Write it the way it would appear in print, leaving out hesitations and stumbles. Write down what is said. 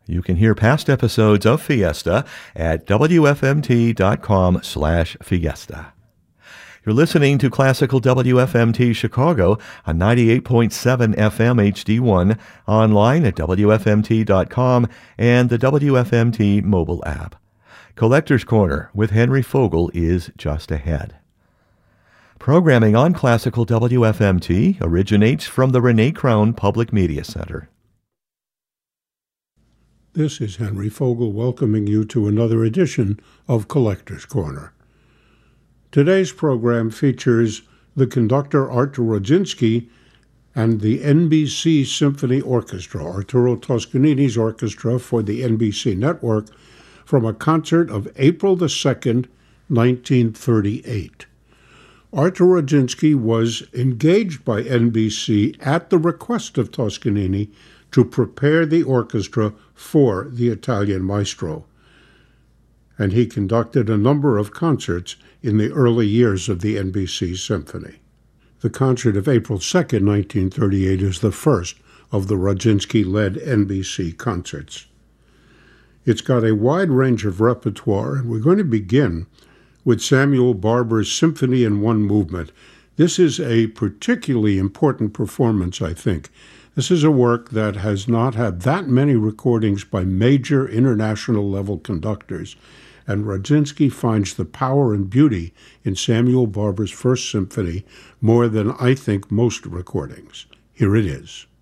You can hear past episodes of Fiesta at wfmt.com/fiesta. You're listening to Classical WFMT Chicago on 98.7 FM HD1, online at wfmt.com and the WFMT mobile app. Collector's Corner with Henry Fogel is just ahead. Programming on Classical WFMT originates from the Renee Crown Public Media Center. This is Henry Fogel welcoming you to another edition of Collector's Corner. Today's program features the conductor Artur Rodzinski and the NBC Symphony Orchestra, Arturo Toscanini's orchestra for the NBC network, from a concert of April the 2nd, 1938. Artur Rodzinski was engaged by NBC at the request of Toscanini to prepare the orchestra for the Italian maestro, and he conducted a number of concerts in the early years of the NBC Symphony. The concert of April 2nd, 1938 is the first of the Rodzinski-led NBC concerts. It's got a wide range of repertoire, and we're going to begin with Samuel Barber's Symphony in One Movement. This is a particularly important performance, I think. This is a work that has not had that many recordings by major international-level conductors, and Rodzinski finds the power and beauty in Samuel Barber's First Symphony more than I think most recordings. Here it is.